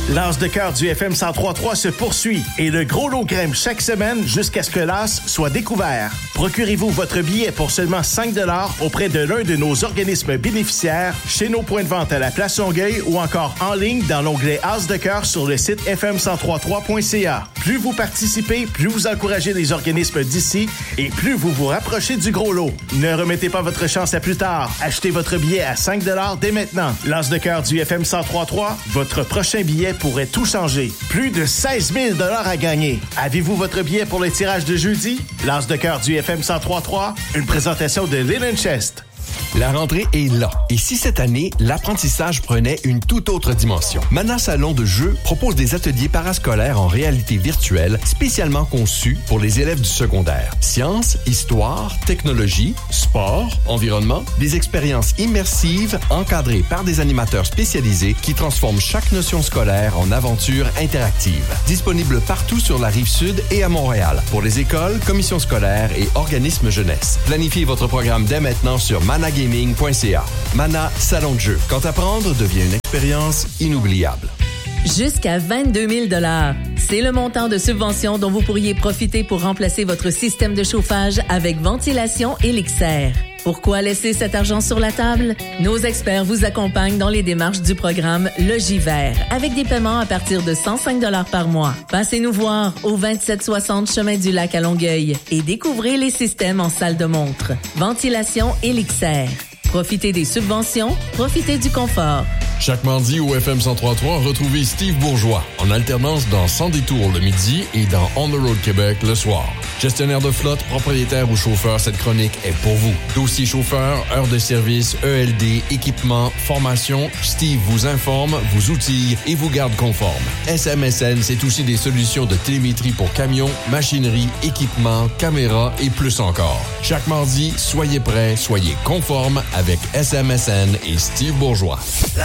L'As de cœur du FM 103.3 se poursuit et le gros lot crème chaque semaine jusqu'à ce que l'As soit découvert. Procurez-vous votre billet pour seulement 5 $ auprès de l'un de nos organismes bénéficiaires, chez nos points de vente à la Place Longueuil ou encore en ligne dans l'onglet As de cœur sur le site fm1033.ca. Plus vous participez, plus vous encouragez les organismes d'ici et plus vous vous rapprochez du gros lot. Ne remettez pas votre chance à plus tard. Achetez votre billet à 5 $ dès maintenant. L'As de cœur du FM 103.3, votre prochain billet pourrait tout changer. Plus de 16 000 $ à gagner. Avez-vous votre billet pour le tirage de jeudi? L'As de cœur du FM 103.3, une présentation de Linen Chest. La rentrée est là. Et si cette année, l'apprentissage prenait une toute autre dimension? Mana Salon de jeu propose des ateliers parascolaires en réalité virtuelle spécialement conçus pour les élèves du secondaire. Sciences, histoire, technologie, sport, environnement, des expériences immersives encadrées par des animateurs spécialisés qui transforment chaque notion scolaire en aventure interactive. Disponible partout sur la Rive-Sud et à Montréal pour les écoles, commissions scolaires et organismes jeunesse. Planifiez votre programme dès maintenant sur managaming.ca. Mana Salon de jeu. Quand apprendre devient une expérience inoubliable. Jusqu'à 22 000 $. C'est le montant de subvention dont vous pourriez profiter pour remplacer votre système de chauffage avec Ventilation Elixair. Pourquoi laisser cet argent sur la table? Nos experts vous accompagnent dans les démarches du programme Logivert avec des paiements à partir de 105 $ par mois. Passez nous voir au 2760 Chemin du Lac à Longueuil et découvrez les systèmes en salle de montre. Ventilation Elixair. Profitez des subventions, profitez du confort. Chaque mardi au FM 103.3, retrouvez Steve Bourgeois en alternance dans Sans détour le midi et dans On the Road Québec le soir. Gestionnaire de flotte, propriétaire ou chauffeur, cette chronique est pour vous. Dossier chauffeur, heures de service, ELD, équipement, formation, Steve vous informe, vous outille et vous garde conforme. SMSN, c'est aussi des solutions de télémétrie pour camions, machinerie, équipement, caméras et plus encore. Chaque mardi, soyez prêts, soyez conformes avec SMSN et Steve Bourgeois.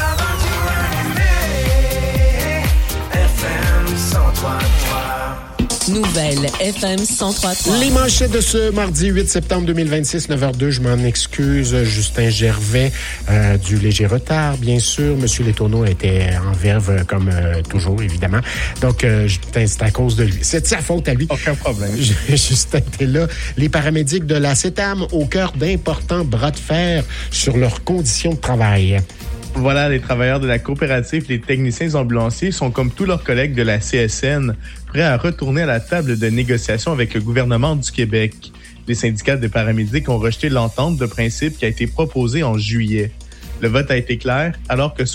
Nouvelle FM 103.3. Les manchettes de ce mardi 8 septembre 2026, 9h02. Je m'en excuse. Justin Gervais, du léger retard, bien sûr. Monsieur Letourneau était en verve, comme toujours, évidemment. Donc, Justin, c'est à cause de lui. C'est de sa faute à lui. Aucun problème. Justin était là. Les paramédics de la CETAM au cœur d'importants bras de fer sur leurs conditions de travail. Voilà, les travailleurs de la coopérative, les techniciens ambulanciers sont comme tous leurs collègues de la CSN, prêts à retourner à la table de négociation avec le gouvernement du Québec. Les syndicats de paramédics ont rejeté l'entente de principe qui a été proposée en juillet. Le vote a été clair, alors que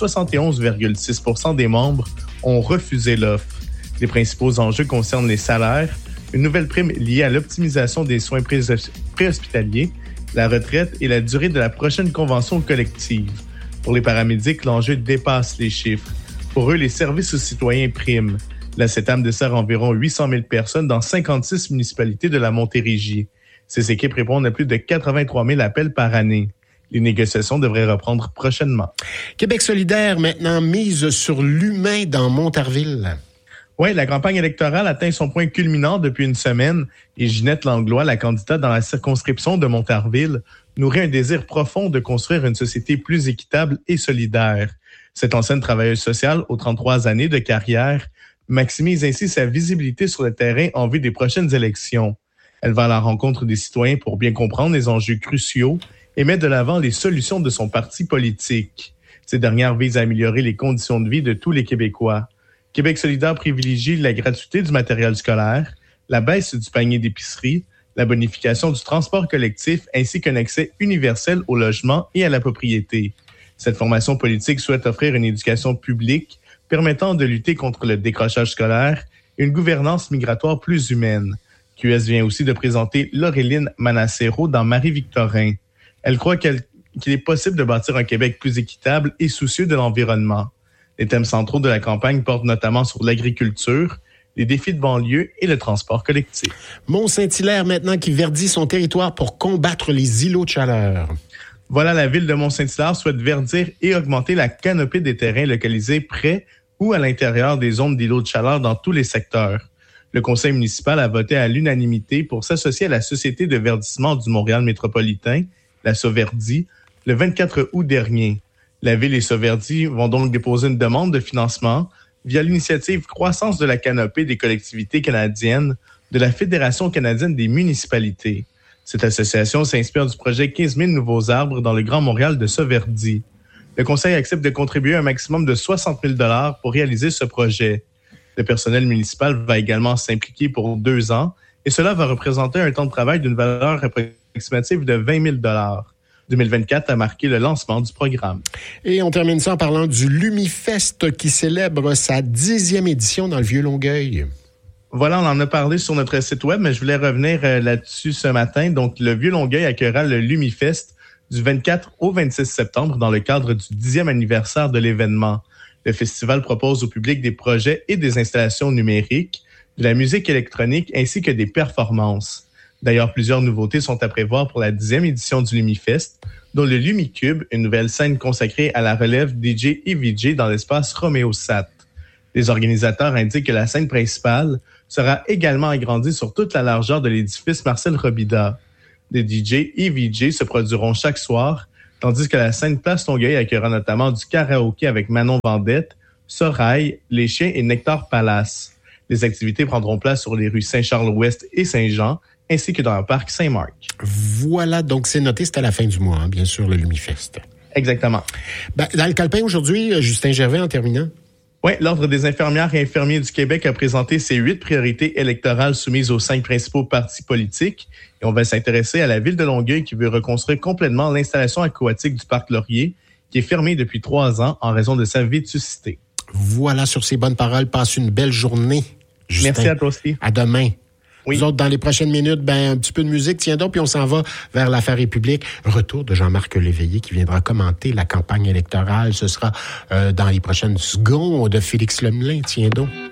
71,6% des membres ont refusé l'offre. Les principaux enjeux concernent les salaires, une nouvelle prime liée à l'optimisation des soins préhospitaliers, la retraite et la durée de la prochaine convention collective. Pour les paramédics, l'enjeu dépasse les chiffres. Pour eux, les services aux citoyens priment. La CETAM dessert environ 800 000 personnes dans 56 municipalités de la Montérégie. Ces équipes répondent à plus de 83 000 appels par année. Les négociations devraient reprendre prochainement. Québec solidaire, maintenant, mise sur l'humain dans Montarville. Oui, la campagne électorale atteint son point culminant depuis une semaine et Ginette Langlois, la candidate dans la circonscription de Montarville, nourrit un désir profond de construire une société plus équitable et solidaire. Cette ancienne travailleuse sociale, aux 33 années de carrière, maximise ainsi sa visibilité sur le terrain en vue des prochaines élections. Elle va à la rencontre des citoyens pour bien comprendre les enjeux cruciaux et met de l'avant les solutions de son parti politique. Ces dernières visent à améliorer les conditions de vie de tous les Québécois. Québec solidaire privilégie la gratuité du matériel scolaire, la baisse du panier d'épicerie, la bonification du transport collectif ainsi qu'un accès universel au logement et à la propriété. Cette formation politique souhaite offrir une éducation publique permettant de lutter contre le décrochage scolaire et une gouvernance migratoire plus humaine. QS vient aussi de présenter Laureline Manassero dans Marie-Victorin. Elle croit qu'il est possible de bâtir un Québec plus équitable et soucieux de l'environnement. Les thèmes centraux de la campagne portent notamment sur l'agriculture, les défis de banlieue et le transport collectif. Mont-Saint-Hilaire, maintenant, qui verdit son territoire pour combattre les îlots de chaleur. Voilà, la ville de Mont-Saint-Hilaire souhaite verdir et augmenter la canopée des terrains localisés près ou à l'intérieur des zones d'îlots de chaleur dans tous les secteurs. Le conseil municipal a voté à l'unanimité pour s'associer à la Société de verdissement du Montréal métropolitain, la Sauverdi, le 24 août dernier. La ville et Sauverdi vont donc déposer une demande de financement, via l'initiative Croissance de la canopée des collectivités canadiennes de la Fédération canadienne des municipalités. Cette association s'inspire du projet 15 000 nouveaux arbres dans le Grand Montréal de Sauverdy. Le conseil accepte de contribuer un maximum de 60 000 $ pour réaliser ce projet. Le personnel municipal va également s'impliquer pour 2 ans et cela va représenter un temps de travail d'une valeur approximative de 20 000 $. 2024 a marqué le lancement du programme. Et on termine ça en parlant du Lumifest qui célèbre sa 10e édition dans le Vieux-Longueuil. Voilà, on en a parlé sur notre site web, mais je voulais revenir là-dessus ce matin. Donc, le Vieux-Longueuil accueillera le Lumifest du 24 au 26 septembre dans le cadre du 10e anniversaire de l'événement. Le festival propose au public des projets et des installations numériques, de la musique électronique ainsi que des performances. D'ailleurs, plusieurs nouveautés sont à prévoir pour la 10e édition du Lumifest, dont le Lumicube, une nouvelle scène consacrée à la relève DJ et VJ dans l'espace Roméo-Sat. Les organisateurs indiquent que la scène principale sera également agrandie sur toute la largeur de l'édifice Marcel Robida. Des DJ et VJ se produiront chaque soir, tandis que la scène Place Longueuil accueillera notamment du karaoké avec Manon Vendette, Sorail, Les Chiens et Nectar Palace. Les activités prendront place sur les rues Saint-Charles-Ouest et Saint-Jean, ainsi que dans le parc Saint-Marc. Voilà, donc c'est noté, c'est à la fin du mois, bien sûr, le Lumifest. Exactement. Dans le calepin aujourd'hui, Justin Gervais, en terminant. Oui, l'Ordre des infirmières et infirmiers du Québec a présenté ses 8 priorités électorales soumises aux 5 principaux partis politiques. Et on va s'intéresser à la ville de Longueuil qui veut reconstruire complètement l'installation aquatique du parc Laurier, qui est fermée depuis 3 ans en raison de sa vétusté. Voilà, sur ces bonnes paroles, passe une belle journée, Justin. Merci à toi aussi. À demain. Oui. Nous autres, dans les prochaines minutes, un petit peu de musique, tiens donc, puis on s'en va vers l'affaire République. Retour de Jean-Marc Léveillé qui viendra commenter la campagne électorale. Ce sera dans les prochaines secondes de Félix Lemelin, tiens donc.